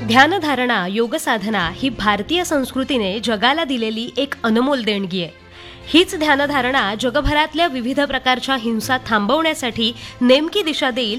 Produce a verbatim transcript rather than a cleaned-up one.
ध्यानधारणा, योगसाधना ही भारतीय संस्कृतीने जगाला दिलेली एक अनमोल देणगी आहे. हीच ध्यानधारणा जगभरातल्या विविध प्रकारच्या हिंसा थांबवण्यासाठी नेमकी दिशा देईल